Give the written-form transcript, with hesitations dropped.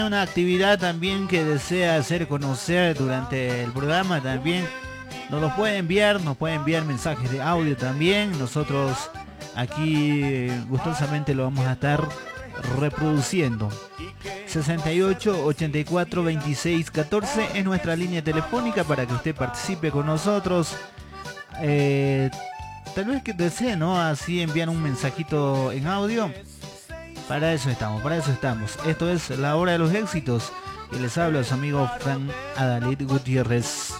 una actividad también que desea hacer conocer durante el programa también, nos puede enviar mensajes de audio también. Nosotros aquí gustosamente lo vamos a estar reproduciendo. 68 84 26 14 es nuestra línea telefónica para que usted participe con nosotros. Eh, Tal vez que desee, ¿no? Así envían un mensajito en audio. Para eso estamos, para eso estamos. Esto es La Hora de los Éxitos. Y les habla su amigo Fran Adalit Gutiérrez.